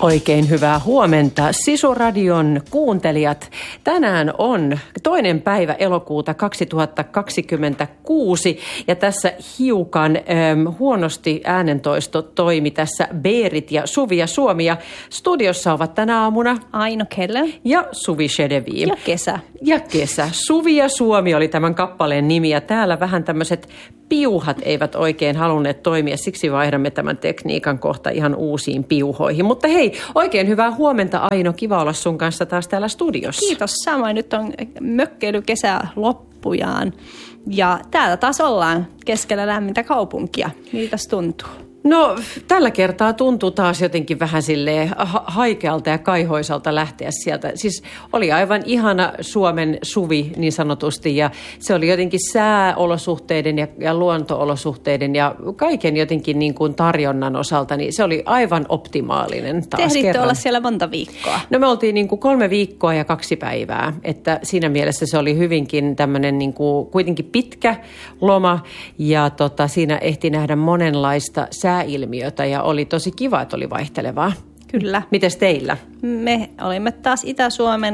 Oikein hyvää huomenta Sisu-radion kuuntelijat. Tänään on 2. päivä elokuuta 2026 ja tässä hiukan huonosti äänentoisto toimi tässä Berit ja Suvi ja Suomi. Ja studiossa ovat tänä aamuna Aino Keller ja Suvi Shedevi. Ja Kesä. Ja Kesä. Suvi ja Suomi oli tämän kappaleen nimi ja täällä vähän tämmöiset piuhat eivät oikein halunneet toimia, siksi vaihdamme tämän tekniikan kohta ihan uusiin piuhoihin. Mutta hei, oikein hyvää huomenta Aino, kiva olla sun kanssa taas täällä studiossa. Kiitos samoin, nyt on mökkeilykesä loppujaan ja täällä taas ollaan keskellä lämmintä kaupunkia. Miltäs tuntuu? No tällä kertaa tuntuu taas jotenkin vähän silleen haikealta ja kaihoisalta lähteä sieltä. Siis oli aivan ihana Suomen suvi niin sanotusti ja se oli jotenkin sääolosuhteiden ja luontoolosuhteiden ja kaiken jotenkin niin kuin tarjonnan osalta, niin se oli aivan optimaalinen taas Tehditte kerran. Olla siellä monta viikkoa? No me oltiin niin kuin 3 viikkoa ja 2 päivää, että siinä mielessä se oli hyvinkin tämmöinen niin kuin kuitenkin pitkä loma ja siinä ehti nähdä monenlaista sääilmiötä ja oli tosi kiva, että oli vaihtelevaa. Kyllä. Mites teillä? Me olimme taas Itä-Suomen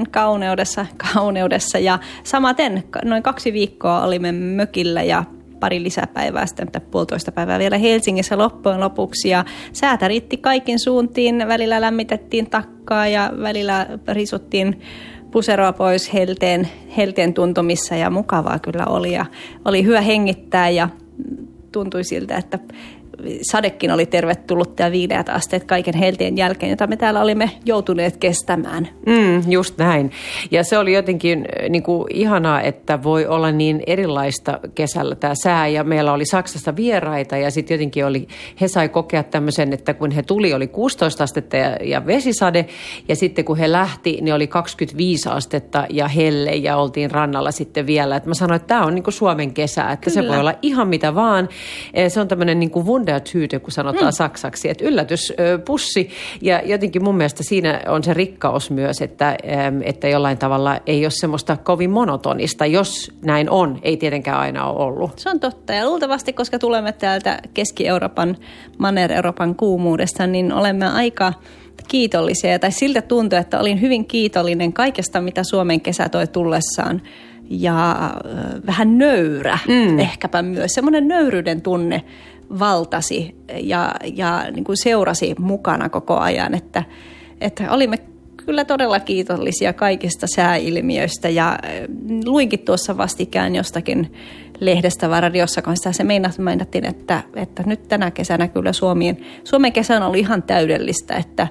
kauneudessa ja samaten noin 2 viikkoa olimme mökillä ja pari lisäpäivää sitten, 1,5 päivää vielä Helsingissä loppujen lopuksi. Ja säätä riitti kaikin suuntiin, välillä lämmitettiin takkaa ja välillä risuttiin puseroa pois helteen tuntumissa ja mukavaa kyllä oli. Ja oli hyvä hengittää ja tuntui siltä, että sadekin oli tervetullut ja 5 asteet kaiken helteen jälkeen, jota me täällä olimme joutuneet kestämään. Just näin. Ja se oli jotenkin niin kuin ihanaa, että voi olla niin erilaista kesällä tämä sää. Ja meillä oli Saksasta vieraita ja sitten jotenkin he sai kokea tämmöisen, että kun he tuli, oli 16 astetta ja vesisade. Ja sitten kun he lähti, niin oli 25 astetta ja helle ja oltiin rannalla sitten vielä. Et mä sanoin, että tämä on niin kuin Suomen kesä, että Kyllä. Se voi olla ihan mitä vaan. Se on tämmöinen niin kuin Wundertüte, kun sanotaan saksaksi, että yllätyspussi. Ja jotenkin mun mielestä siinä on se rikkaus myös, että jollain tavalla ei ole semmoista kovin monotonista, jos näin on. Ei tietenkään aina ole ollut. Se on totta ja luultavasti, koska tulemme täältä Keski-Euroopan, Manner-Euroopan kuumuudesta, niin olemme aika kiitollisia. Tai siltä tuntuu, että olin hyvin kiitollinen kaikesta, mitä Suomen kesä toi tullessaan. Ja vähän nöyrä ehkäpä myös. Semmoinen nöyryyden tunne valtasi ja niin kuin seurasi mukana koko ajan, että olimme kyllä todella kiitollisia kaikista sääilmiöistä ja luinkin tuossa vastikään jostakin lehdestä vai radiossa, kun se meinattiin, että nyt tänä kesänä kyllä Suomen kesän oli ihan täydellistä, että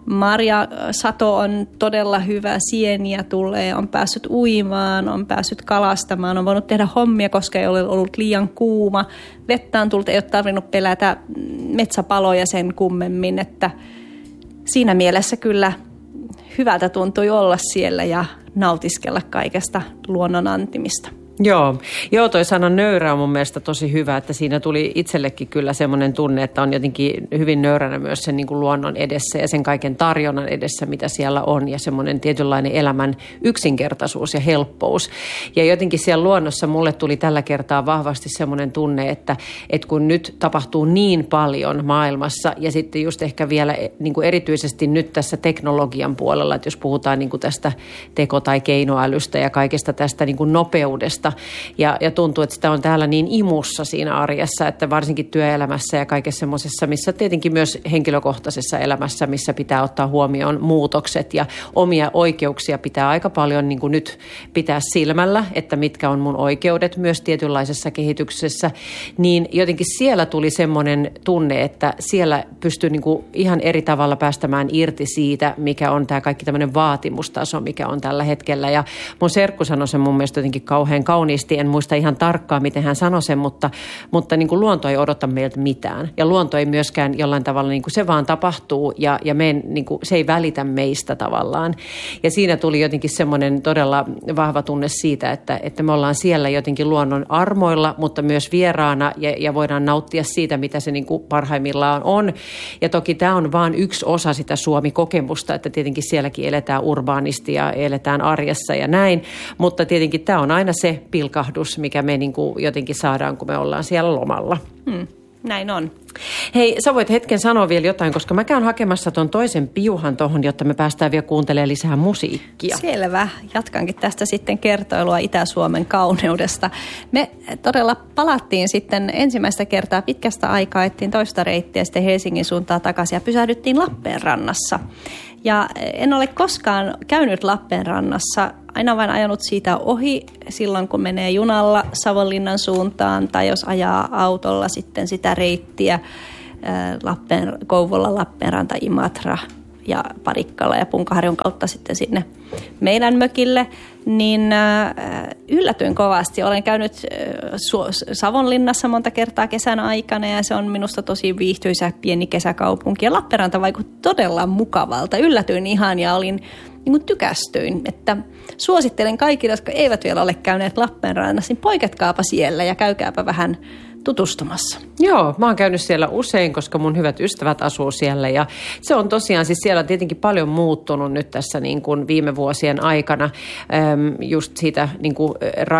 marjasato on todella hyvä, sieniä tulee, on päässyt uimaan, on päässyt kalastamaan, on voinut tehdä hommia, koska ei ole ollut liian kuuma. Vettä on tullut, ei ole tarvinnut pelätä metsäpaloja sen kummemmin, että siinä mielessä kyllä hyvältä tuntui olla siellä ja nautiskella kaikesta luonnon antimista. Joo, toi sana nöyrä on mun mielestä tosi hyvä, että siinä tuli itsellekin kyllä semmoinen tunne, että on jotenkin hyvin nöyränä myös sen niin kuin luonnon edessä ja sen kaiken tarjonnan edessä, mitä siellä on ja semmoinen tietynlainen elämän yksinkertaisuus ja helppous. Ja jotenkin siellä luonnossa mulle tuli tällä kertaa vahvasti semmoinen tunne, että kun nyt tapahtuu niin paljon maailmassa ja sitten just ehkä vielä niin kuin erityisesti nyt tässä teknologian puolella, että jos puhutaan niin kuin tästä teko- tai keinoälystä ja kaikesta tästä niin kuin nopeudesta, ja tuntuu, että sitä on täällä niin imussa siinä arjessa, että varsinkin työelämässä ja kaikessa semmoisessa, missä tietenkin myös henkilökohtaisessa elämässä, missä pitää ottaa huomioon muutokset ja omia oikeuksia pitää aika paljon niin kuin nyt pitää silmällä, että mitkä on mun oikeudet myös tietynlaisessa kehityksessä, niin jotenkin siellä tuli semmoinen tunne, että siellä pystyy niin kuin ihan eri tavalla päästämään irti siitä, mikä on tämä kaikki tämmöinen vaatimustaso, mikä on tällä hetkellä. Ja mun serkku sanoi sen mun mielestä jotenkin kauhean kauniisti, en muista ihan tarkkaan, miten hän sanoi sen, mutta niin kuin luonto ei odota meiltä mitään. Ja luonto ei myöskään jollain tavalla, niin kuin se vaan tapahtuu ja niin kuin, se ei välitä meistä tavallaan. Ja siinä tuli jotenkin semmoinen todella vahva tunne siitä, että me ollaan siellä jotenkin luonnon armoilla, mutta myös vieraana ja voidaan nauttia siitä, mitä se niin kuin parhaimmillaan on. Ja toki tämä on vain yksi osa sitä Suomi-kokemusta, että tietenkin sielläkin eletään urbaanisti ja eletään arjessa ja näin, mutta tietenkin tämä on aina se pilkahdus, mikä me niin kuin jotenkin saadaan, kun me ollaan siellä lomalla. Näin on. Hei, sä voit hetken sanoa vielä jotain, koska mä käyn hakemassa ton toisen piuhan tohon, jotta me päästään vielä kuuntelemaan lisää musiikkia. Selvä. Jatkankin tästä sitten kertoilua Itä-Suomen kauneudesta. Me todella palattiin sitten ensimmäistä kertaa pitkästä aikaa, ettiin toista reittiä sitten Helsingin suuntaan takaisin ja pysähdyttiin Lappeenrannassa. Ja en ole koskaan käynyt Lappeenrannassa, aina vain ajanut siitä ohi silloin, kun menee junalla Savonlinnan suuntaan tai jos ajaa autolla sitten sitä reittiä Kouvola, Lappeenranta, Imatra ja Parikkala ja Punkaharjun kautta sitten sinne meidän mökille, niin yllätyin kovasti. Olen käynyt Savonlinnassa monta kertaa kesän aikana ja se on minusta tosi viihtyisä pieni kesäkaupunki. Ja Lappeenranta vaikutti todella mukavalta. Yllätyin ihan ja tykästyin, että suosittelen kaikille, jotka eivät vielä ole käyneet Lappeenrannassa, niin poiketkaapa siellä ja käykääpä vähän tutustumassa. Joo, mä oon käynyt siellä usein, koska mun hyvät ystävät asuu siellä ja se on tosiaan, siis siellä on tietenkin paljon muuttunut nyt tässä niin kuin viime vuosien aikana just siitä niin kuin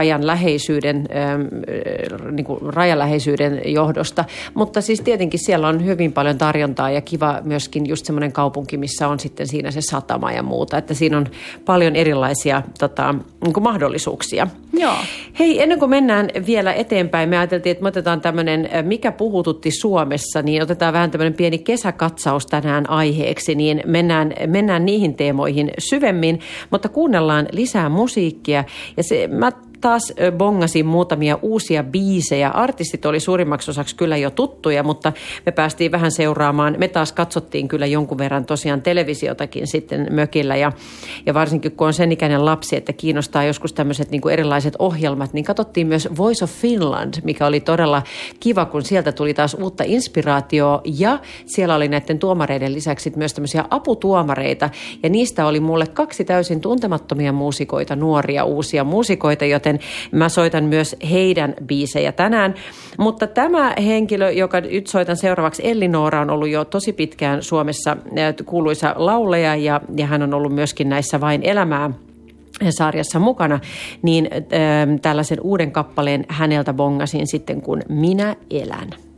rajanläheisyyden johdosta, mutta siis tietenkin siellä on hyvin paljon tarjontaa ja kiva myöskin just semmoinen kaupunki, missä on sitten siinä se satama ja muuta, että siinä on paljon erilaisia niin kuin mahdollisuuksia. Joo. Hei, ennen kuin mennään vielä eteenpäin, me ajateltiin, että me otetaan tämmöinen, mikä puhututti Suomessa, niin otetaan vähän tämmöinen pieni kesäkatsaus tänään aiheeksi, niin mennään niihin teemoihin syvemmin, mutta kuunnellaan lisää musiikkia ja mä taas bongasin muutamia uusia biisejä. Artistit oli suurimmaksi osaksi kyllä jo tuttuja, mutta me päästiin vähän seuraamaan. Me taas katsottiin kyllä jonkun verran tosiaan televisiotakin sitten mökillä ja varsinkin kun on sen ikäinen lapsi, että kiinnostaa joskus tämmöiset niin kuin erilaiset ohjelmat, niin katsottiin myös Voice of Finland, mikä oli todella kiva, kun sieltä tuli taas uutta inspiraatioa ja siellä oli näiden tuomareiden lisäksi myös tämmöisiä aputuomareita ja niistä oli mulle 2 täysin tuntemattomia muusikoita, nuoria uusia muusikoita, joten mä soitan myös heidän biisejä tänään. Mutta tämä henkilö, joka nyt soitan seuraavaksi, Elli-Noora, on ollut jo tosi pitkään Suomessa kuuluisa laulaja ja hän on ollut myöskin näissä Vain elämää -sarjassa mukana, niin tällaisen uuden kappaleen häneltä bongasin sitten, kun Minä elän.